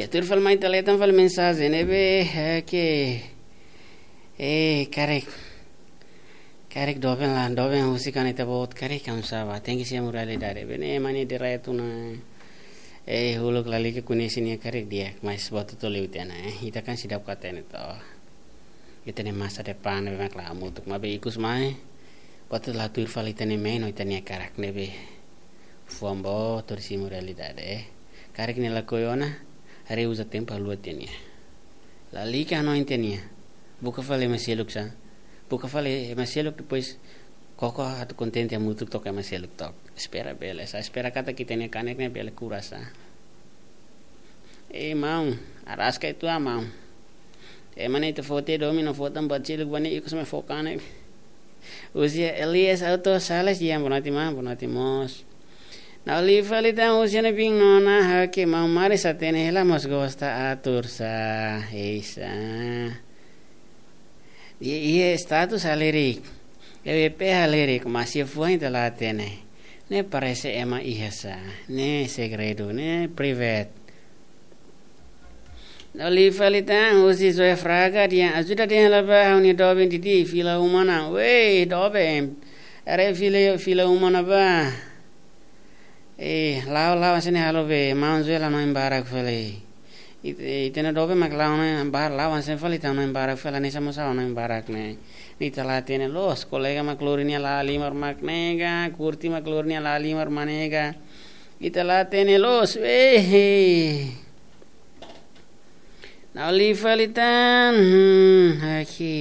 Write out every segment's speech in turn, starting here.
Ya tur fal mai teletan fal mensagem né be que karek doben husikan ita bot karek kam saba tengi sia murale dare bene mani dera tu na huluk lali ke kunisini karek dia mais batu to leutena ita kan sidap katene to ita ne masa depan be mak lamu tuk mabe ikus mai batu la tur fal ita ne meno ita ne karak ne be fuambo tur si murale dare karek ne la koyona hari usa tempo luatenia lali ka no intenia buka fale maseluk sa buka fale maseluk depois koko atu contente muito toca maseluk tok espera kata kita ne kanek ne bele kurasa mau araska itu mau mane itu foto domino foto baciluk bani ikus me fokane usia Elias auto sales dia bonati mos na olifali ta usia ne ping nona hake mau mari satene hela mos gosta atur sa esa Ie status alerik EWP alerik masih fuain telah tene ne parece ema ihasa ne segredo ne private Nali falita usi zoe fraga dia ajuda dia laba uni doben didi fila humana we doben are fila humana ba lao asene halo be manzo la no embarak fele itena dobe mak lawan bar lawan sen falita no embarak fela ne samosa no embarak ne ni talatene los kolega mak lorinia la limar mak nega kurti mak lorinia la limar manega italatene los na li falitan aki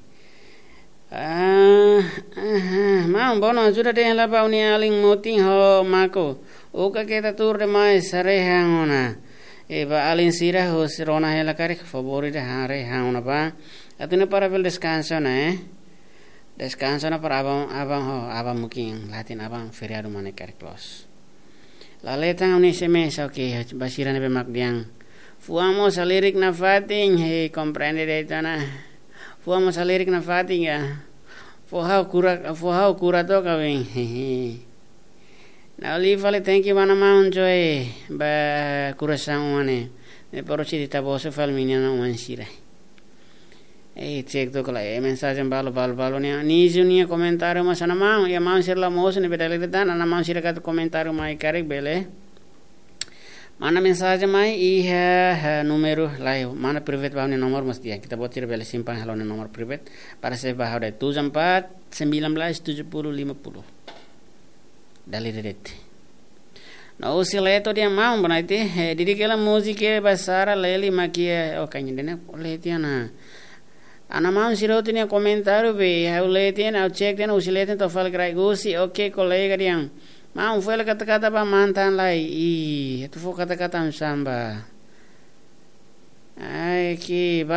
mau bono sudah deh la bauni aling moting ho mako oka kita tur de mai sarehangona ba alin sira ho sirona hela kare favorita hare hauna ba atune para bel descanso na para abang mungkin latin abang feriado mane kare close la leta uni semesa okay basirane be makdiang fuamos a lirik na fating comprende de tana fuamos a lirik na fating ya fuhau kura to kawing na li fale thank you mana maun joy ba kurasang mane ne porochi dita boso fal minya na mansira cek to kala mensagem balo ne ni junia comentario masana mau ya mau sir la mos ne bedale dan ana mau sir kat comentario mai karek bele mana mensagem mai número live mana private bahune nomor mesti ya kita buat bele simpan halone nomor private para se bahau de 74 19 70 50 dali dedet na usileto dia mau bonaite didi kela musike basara leli makia o kanyindene letiana ana mau sirotinia comentario be hauletiana au check den usileten to fal grai gusi okay colega diang mau fala kata-kata ba mantan lai itu fo kata-kata samba ai ki ba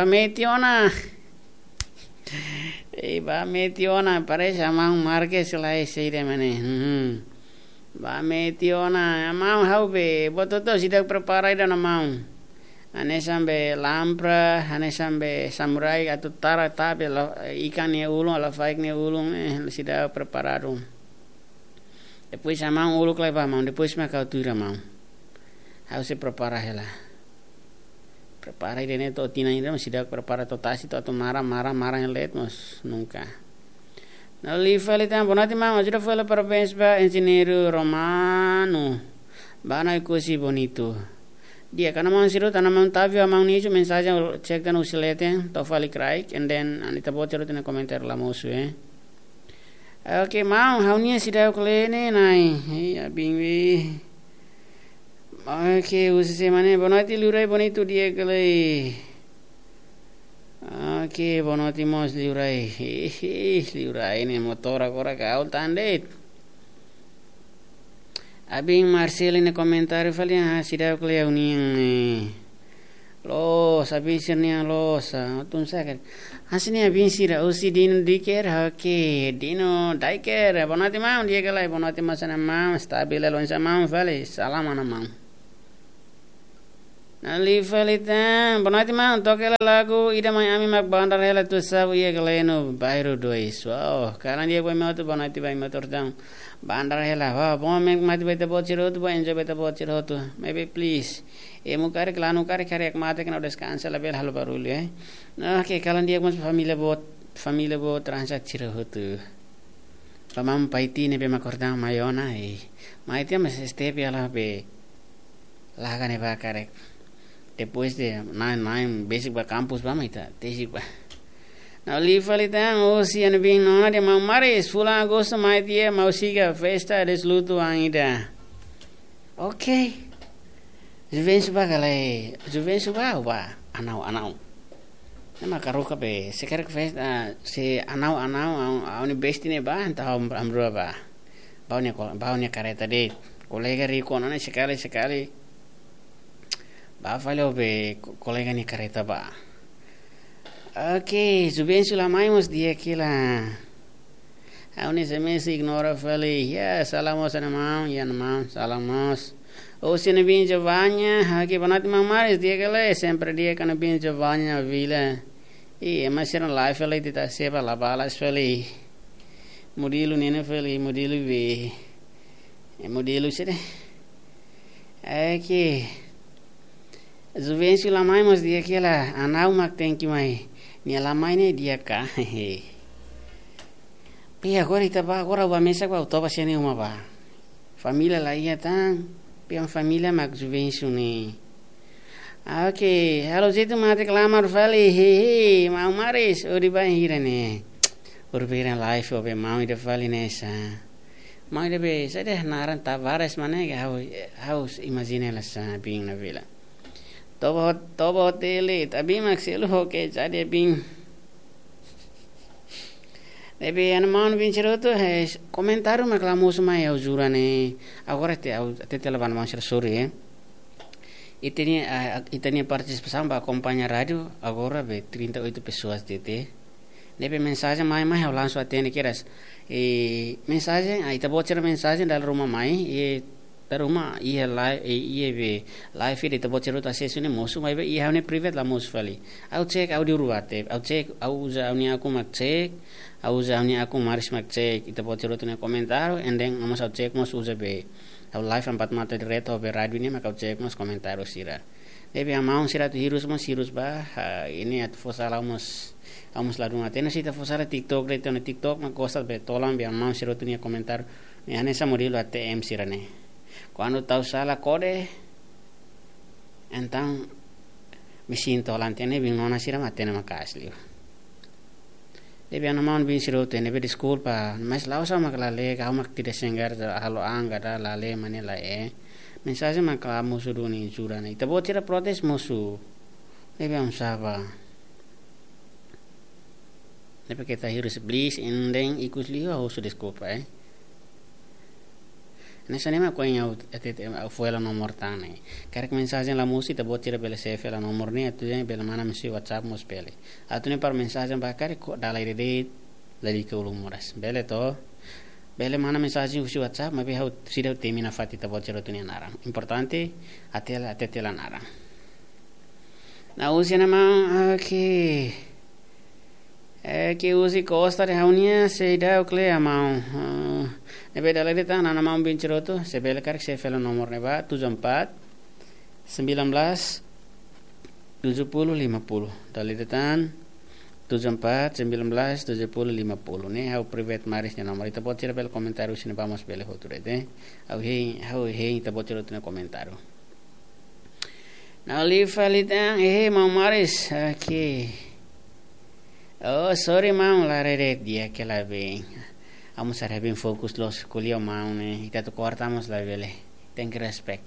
metiona parece mau marques lai seire mane ba metiona mau haube bototo sidak preparai dana mau ane sambe lampra ane sambe samurai atau tara tabe ikan ne ulung ala faik ne ulung sidak preparado depois chamar uluk leva mão depois me cautura mão how se prepara hela prepara ide to tina ide sidak prepara to tasi to marah let mos nunca na li falita bonati mão ajuda fala parabéns ba engenheiro Romano bana cosi bonito dia kana mão siro tana mão tavio mão nicho mensagem check dan usilete to fali craik and then anita botero tena comentário la mosu okay mau haunia sidau klene nai abingwi okay usi mane bonati lurai bonito dia kale okay bonati mos liurai ne motora kora kau tandet abing Marcel ne comentário falei sidau kle unia los abisirnya los tun sakit hasini abin sira usi dino diker hake dino diker bonati mau dia galai bonati masana mau stabile lonsa mau fale salam ana mau nali falita bonati mau tokela lagu ida mai ami mak bandar hela tu sabu ye galai no bairu dois wow karena dia boy mau tu bonati bai motor dang Bandar hela, wah, bom mek mati beta bocir hotu, enjoy beta bocir hotu. Maybe please. Mukari kelanu kari ek mate kena descansa la bel halo barulho, eh. Okay, kalan dia mas família bo transaksi hotu. Pamam paiti ne be makordang mayona Maiti mas step ala be laga ne ba karek. Depois de nine basic ba campus ba maita, basic ba. Now leavealitang osi ano bing nona de maris fulang agosto maiti mausiga festa des luto angida. Okay. Juventus ba kalai, Juventus ba anau. Nama karuka be sekarang festa si anau ni besti ne ba entah amrua ba. Baunya kareta de kolega Rico nona sekali. Ba falou be kolega ni kareta ba. Okay, Juventus la maimos dia kila. Auni se me ignora fali. Ya, salamos anamam, salamos. O se ne bin Giovanna, aqui banat mamares dia kala sempre dia kana bin Giovanna vila. E emasira life fali dita seba la balas fali. Modelo nene fali, modelo be. Modelo sede. Aqui. Juventus la maimos dia kila. Anau mak thank you mai. Ni alamai ne dia ka. Pi agora agora o mesa com autoba sene uma ba. Família lá ia tang. Pi uma família mak Juventus ne. Okay, hello jeito mate clamar fali. Mau maris ori ba hira ne. Urberan life obe mau ide fali nessa. Mau ide be sede naran Tavares mane house imagine la sa being na vila. Tobo hotel tabi makselu hoke jadi bing. Tapi anak bincang itu komentar maklamus mai au jurane agora te televan mas sorry itania participação para acompanhar rádio agora be 38 pessoas tete. Nebe mensagem mai eu lanço atene queras mensagem aí tá botando mensagem da rumah mai rumah ia be live feed tá botando a sessão moço mai be ia ne private la moço fali au check audio ruate au check au usa unia aku mak check au usa unia aku maris mak check ita botando tu comentário and then amos au check mos usa be au live empat mata direto be radio ni mak au check mos comentário sira debe amau sira tu hirus ba ini at fosala mos la rumah tena sita fosala TikTok reto na TikTok mak costa be tolam be amau sira tu ni comentário ni anesa modelo ATM sira ne. Quando tahu salah kode, entang mesin tolan tiene bin nona sira matena makasli. Debi anaman bin siro tene be school pa mas lausa maklale kau mak tidak senggar halo angga lale mane la mensaje makla musu duni jurana ita botira protes musu. Debi am saba. Debi kita hirus blis indeng ikus liho husu de school pa Nessa nema coinha foi ela nomor tane. Quer que mensagem la musi te botira pela CF la nomor ne tu já pela mana mesi WhatsApp mos pele. Atune par mensagem ba kare dala ide lali ke ulumoras. Bele to. Bele mana mensagem usi WhatsApp mabe hau sida temina fati te botira tu ne narang. Importante atela narang. Na usi nama que usi costa de haunia se ida o cle amau. Nebe dalai deta nana mau binciro tu sebel kar se fela nomor neba 74 19 70 50 dalai detan 74 19 70 50 ne hau private maris ne nomor ita botira bel comentario sine vamos bele hoturete au hei ita botira tu ne comentario na li falita mau maris okay. Oh sorry mau la rede dia que la bem vamos a bem focus los kuliah mau ne ita tu cortamos la vele ten respect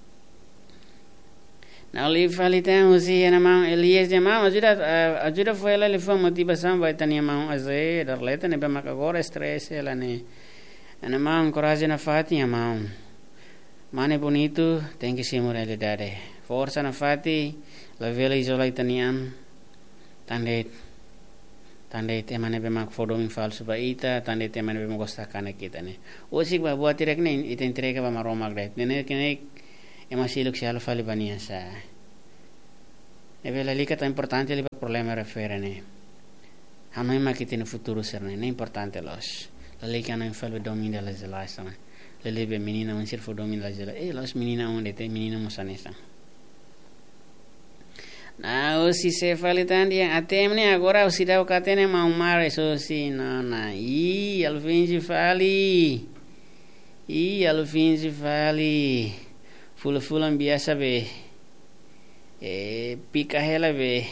na li falita usi na mau Elias de mau ajuda foi ela le foi motivação vai tania mau aze dar leta ne bem agora stress ela ne na mau coragem na fati mau mane bonito tem que ser moralidade força na fati la vele isola itanian tandai te mane be mak fodoing falso ba ita tandai te mane be mogosta kana kita ne osik ba buat direk ne ita entrega ba maromak det ne kene emasiluk si alfa libania sa e bela lika ta importante li problema refere ne hanoi makiti no futuro ser ne importante Lalika não fala domina la zela sana. Lelebe menina mansir fo domina la zela. Las menina onde te menina mosanesa. Na o si se fale tandi até né agora o si dá o catene maumar isso si na. Alfinji fali. Alfinji fali. Fula biasa be. Pica hela be.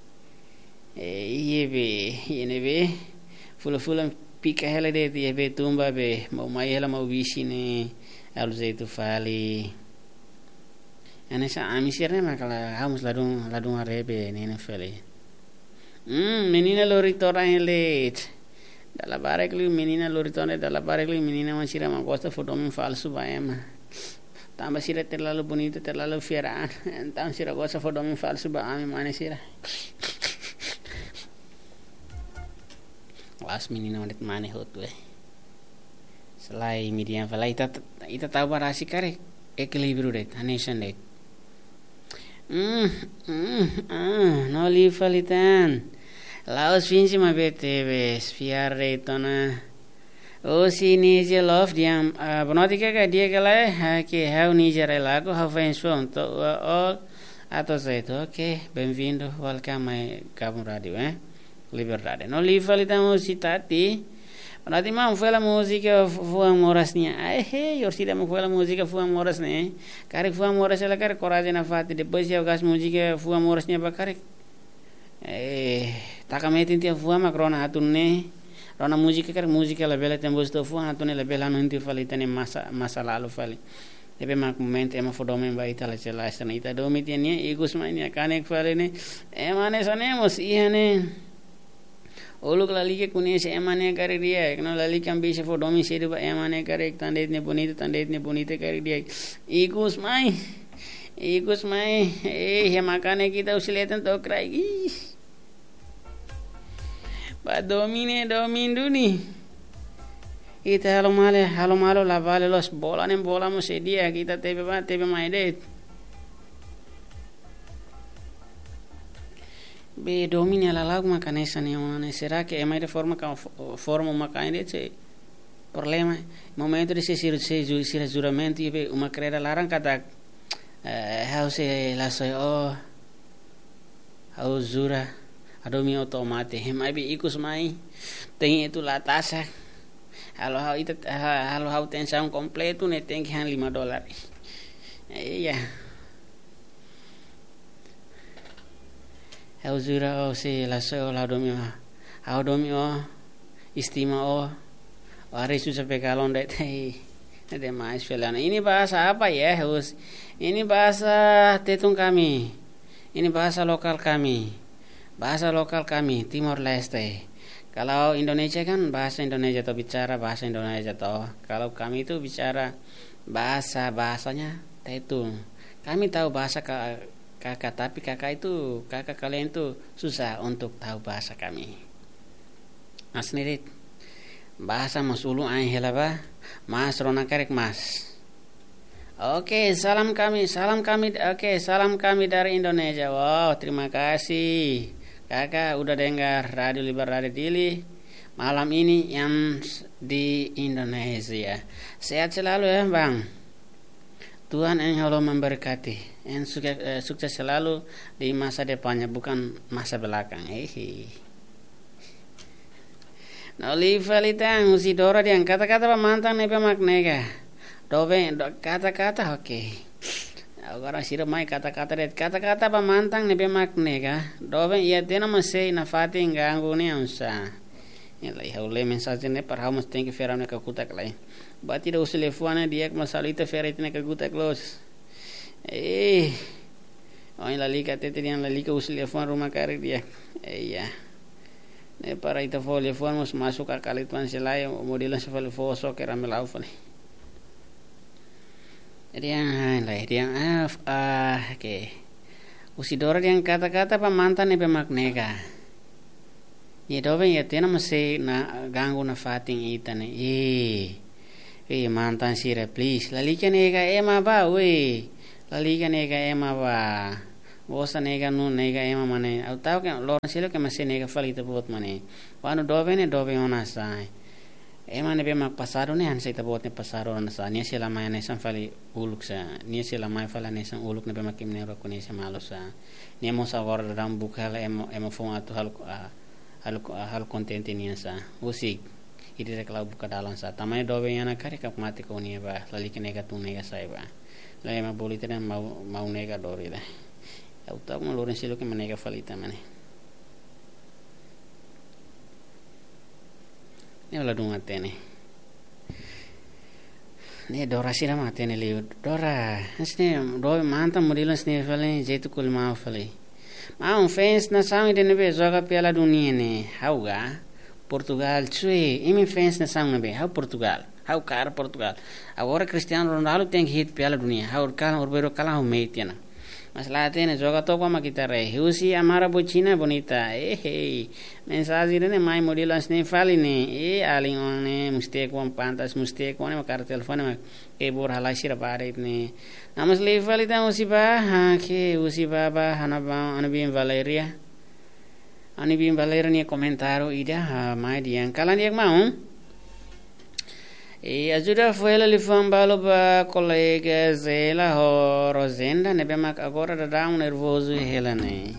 Ini be. Fula pica hela de be tumba be. Mau mai hela mau bisi ne. Alzeitu fali. Ane sa amisirnya makala hamus ladung arebe nene feli. Menina lo ritorna late. Dalla barekli menina lo ritorna dalla barekli menina masira ma costa foto min falso baema. Tamba sira terlalu bonito terlalu fiera. Entam sira costa foto min falso ba ami mane sira. Las menina wanit mane hotwe. Selai media fala ita tahu barasi kare equilibrio det hanesan det. No li falitan. Laos finsi ma bete bes fiare tona. O si nije lof diam bonoti ka dia kala que how nije relago how fensão to o ato zeto. Okay, bem-vindo, welcome my Cabo Radio, Liberdade. No li falitan o citati. Nanti mau fala música fuang morasnya. Yorsi mau fala música fuang morasnya. Karek fuang moras ela karek coragem na fati. Depois eu gas música fuang morasnya ba karek. Takametin tia fuang makrona hatunne. Rona música karek música la bela tembos to fuang hatunne la bela no inti fali tane masa lalu fali. Debe mak moment ema fodomen ba ita la cela esta ita domi tiania igus mainia kanek fali ne. Emane sanemos ihane. Oluk lalike kunese emane kare dia no lalike ambise fo domi seri ba emane kare tandet ne bonite kare dia ikus mai he makane kita usiletan to krai ba domin duni ita halo malo la vale los bolamos e dia kita tebe mai det be domini alla lago macanesa ne one será que é mais de forma uma caine de problema momento de se juramento e be uma creda larang kata how se la so how jura adomi automate mai be ikus mai tem itu la tasa halo how tensão completo ne tem que $5 iya. Eu juro se la so la domi estima hari susah pekalon det ada mais felana. Ini bahasa apa ya? Ini bahasa tetun kami. Ini bahasa lokal kami. Timor Leste. Kalau Indonesia kan bahasa Indonesia atau bicara bahasa Indonesia toh. Kalau kami itu bicara bahasanya tetun. Kami tahu bahasa kakak, tapi kakak kalian itu susah untuk tahu bahasa kami. Asnirit bahasa mas ulu ain helaba mas rona karek mas. Oke, salam kami dari Indonesia. Wow, terima kasih kakak udah dengar Radio Liberdade Dili malam ini yang di Indonesia. Sehat selalu ya bang. Tuhan yang Allah memberkati, yang sukses selalu di masa depannya, bukan masa belakang. Noli valitang usidora diang kata-kata pamantang nepe maknega. Kata-kata oke. Agora sira mai kata-kata pamantang nepe maknega. Dove ia tena masei na fati ngangu ne unsa. Ilai haule mensagem ne par hamus tem que ferar ne kakutak lai. Batida o telefone dia que masalita ferit ne kakutak los. Oin la liga teterian la liga o telefone rumah kari dia. Ya. Ne para ita fo telefone mas masuk a kalituan selai modelan se fale fo so que ramelau fale. Dia ke. Usidora yang kata-kata pamantan ne pemaknega. Ni doven ya tena masih na ganggu na fating itane. Mantan sira please. Lalika nega ema ba we. Lalika nega ema ba. Bosa nega nu nega ema mane. Au tau ke lor silo ke masih nega falita bot mane. Wanu doven ona sai. Emang nebe mak pasaro ne han sa ita bot ne pasaro na sa niya sila may anesan fali uluk sa niya sila may fali anesan uluk nebe makim ne ro kunya sa malo sa niya mo sa war ram bukala emo fong atu hal kontente niya sa usik iti rekla buka dalan sa tamay dobe yana kare kap mati ko niya ba lali kenega tu nega sa ba la ema bolite na mau nega dori da auta mo loren silo ke manega falita mane ne wala dunga tene ne dora sira ma tene liu dora asne do manta murilan sne fale jetu kul ma fale ma un fens na sangue de nebe joga pela dunia ne hauga Portugal tsui imi fans na sangue be hau Portugal hau cara Portugal agora Cristiano Ronaldo tem hit pela dunia hau kala orbero kala hau meitiana mas la tene joga topa ma kita re usi amara bocina bonita hey mensaje ne mai modelo sne fali ne aling one mistake one pantas mistake one makar telefone ma e bor halai sira bare ne namas le fali ta usi ba ha ke usi baba hanaba anabim Valeria anibim Valeria ne komentaro ida mai diang kalan yang mau ajuda foi la lifam balo ba colega zela ho Rosenda nebe mak agora da nervoso hela ne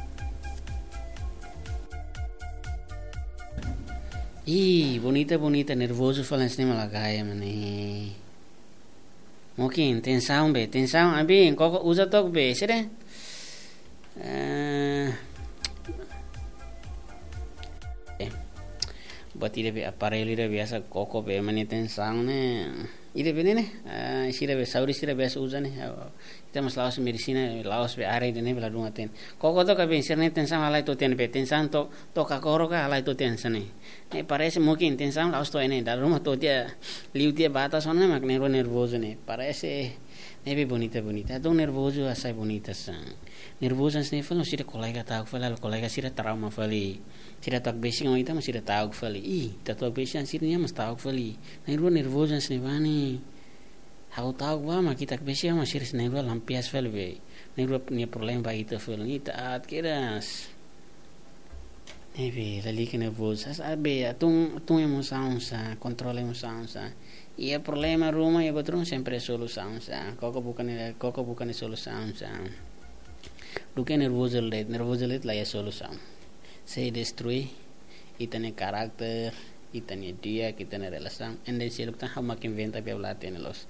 bonita nervoso falan sne malagaya mane mungkin tensão abi koko usa tok be sire buat ide be aparelho ide biasa koko be mani tensão ne ide be ne sira be sauri sira biasa usa ne kita mas laos medicina laos be are ide ne bela dunga ten koko to ka be sirne tensão alai to ten be tensão to ka koro ka alai to tensão ne parece mungkin tensão laos to ene dar rumah to dia liu dia batas ona mak nervoso ne parece nebe bonita do nervoso asai bonita sang nervoso sne falo sira colega tahu fala colega sira trauma fali sira tak besi ngoi ta sira tahu fali tahu besi sira nya mas tahu fali nervoso sne bani hau tahu ba ma kita besi ma sira sne lampias fali be nervo ni problem ba ita fali ni taat keras nebe lali ke nervoso abe tung emoção sa controle emoção sa ia problema rumah ya betul sempre solução sa koko bukan solução sa duke nervoso let la ya solução se destrui itane karakter itane dia kitane relação ende se lukta hama que inventa pe hablar tene los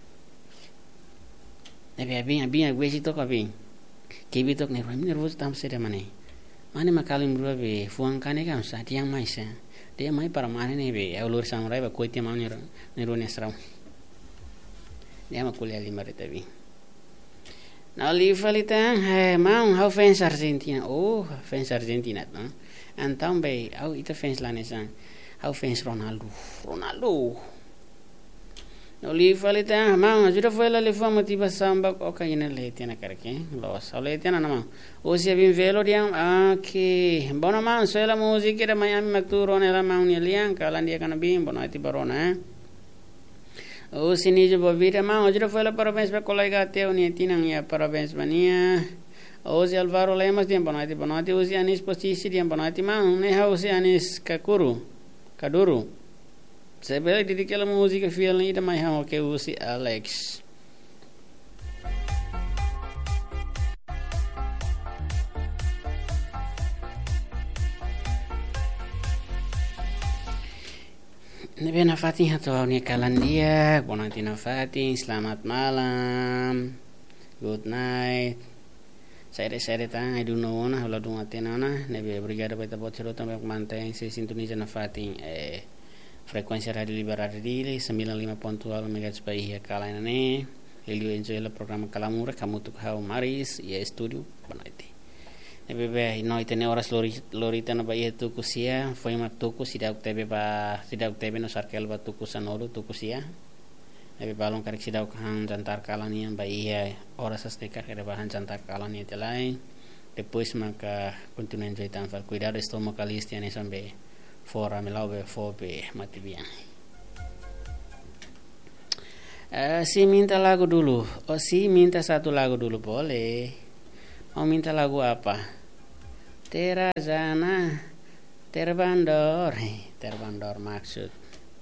nebe bem gwesi to ka bem ke bitok nervoso tam se de mane makalim ruwa be fuang kane kam sa tiang mais dia mai para mane ne be ulur samurai ba koite mau nero nesrau dia ma kuliah 5 reta bi na livalita mau hau fans Argentina fans Argentina no antam be au ita fans la nesan hau fans Ronaldo no livalita mau ajuda foi la lefa motivação ba o kayena letiana karke los au letiana nama o se bin velo diam que bona man so la musica de Miami makturo ne la mau ni liang kalan dia kana bim bona ti barona o sini jo bobira mau ajuda foi la parabéns ba colega teu ni tinang ya parabéns mania o se Alvaro Lemas diam bona ti o se anis posisi diam bona ti mau ne hau se anis kaduru sebelum didikela música fiel ida mai hamo que usi Alex nebe na Fatin atau ni kalan dia bonanti na Fatin selamat malam good night saya tang I don't know na hula dunga tenana nebe brigada baita bocero também mantém se sintoniza na Fatin frekuensi radio liberare dili 95.2 MHz Bahia kala ne elio enjoy la programa kalamura kamu tuk hau maris ya studio banaiti nebe noi tene horas lorita na Bahia tukusia foi ma tuku sidak tebe no sarkel ba tuku sanolo tukusia nebe balong karik sidak hang jantar kala ni Bahia horas asteka kere bahan jantar kala ni telai depois maka continue enjoy tan fal cuidado estomacalista ne sambe fora me laube fobe mati bien si minta lagu dulu si minta satu lagu dulu boleh mau minta lagu apa Terazana terbandor maksud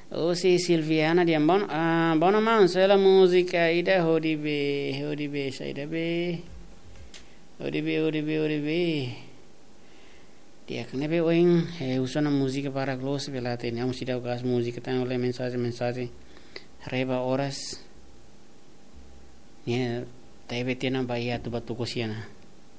Oh sì, Silviana di buona man, se la musica ida hodibe, saida be. Hodibe. Dia kena be oing, usana música para close belate, não se dá gas música, tem olha mensagem, reba horas. Né, teve tena bahia tu batu kosiana.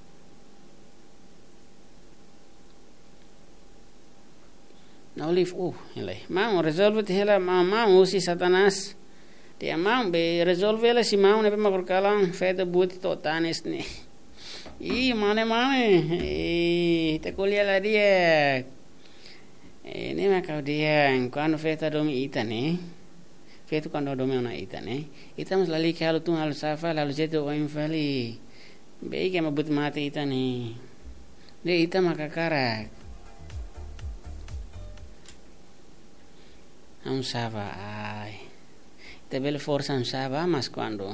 Now leave, ilai. Mau resolve te hela, mau usi Satanas. Dia mau be resolve hela si mau nebe makor kalang, feda buti to tanes ne. Mane. Te kuliah lah dia. Ini makau dia, quando feta domi ita ne. Feito quando domi ona ita ne. Ita mas lali kalau tu halu safa, lalu jeto o infali. Be que mabut mate ita ne. De ita makakarak. Sava, ai. Te bele força sava, mas quando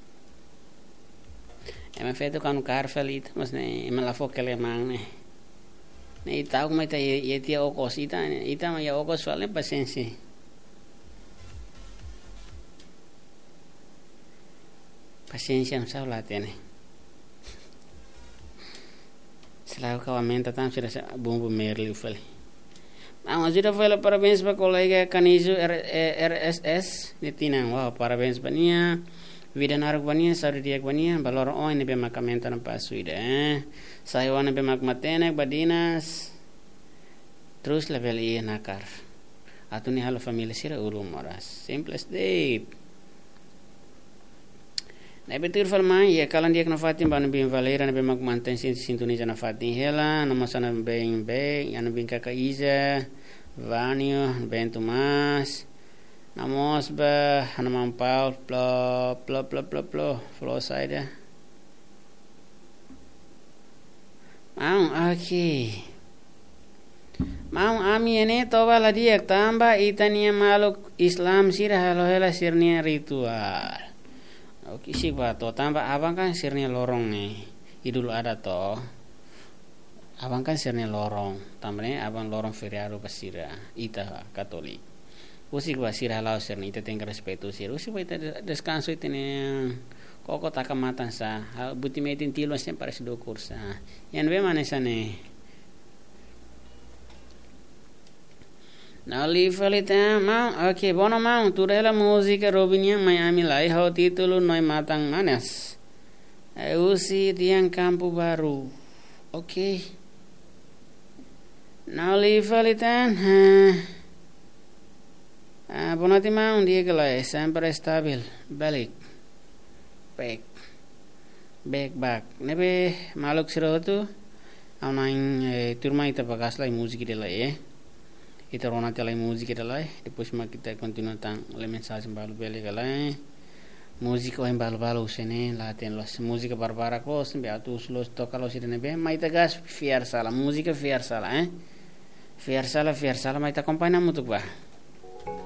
me feito quando car felit, mas ne me la foca le mang ne. Ne itau como ita tia okos ita ma ya okos vale paciência. Paciência não sabe lá tene. Selalu kau aumenta tam sudah bumbu merli ufale. Sudah foi parabéns para colega Canizo RSS de Tinang. Wow, parabéns bania. Vida narak bania, saudara dia bania. Balor on ini bemakamenta na pasuida. Saya wana bemakmatenek badinas. Terus level I nakar. Atau ni halo família sira ulum moras. Simple as day. Na betul falma ya kalan dia kena fatin banu bim valera na bemak manten sintonia na fatin hela na masana beng yana bing kaka Iza Vanio ben Tomas namos ba hanaman Paul plo flow side mau ami ene toba la dia tamba itania maluk Islam sira halo hela sirnia ritual. Oke sih pak, to tambah abang kan sirnya lorong nih, idul ada toh, abang kan sirnya lorong, tambahnya abang lorong feriado pasira, ita Katolik, usik pak sirah lau sirnya ita tinggal respeto sir, usik pak ita descanso ita nih, koko takamatan sa, buti metin tiluan sempre para do kursa, yang be mana sana. Now leave falita mau okay bono mau tu rela música Robinha Miami lai ho título noi matang manas usi tiang Campo Baru okay now leave falita bonati mau dia kelai sempre stabil balik back nebe maluk siro tu aun turma ita bagas lai música de lai Ita rona tela música dela, depois mas kita continua tang le mensagem balu bele galai. Música o balu sene lá tem las música barbara close be atus los toca los irene be, mas ita gas fiar sala, música fiar sala, fiar sala mas ita acompanha muito ba.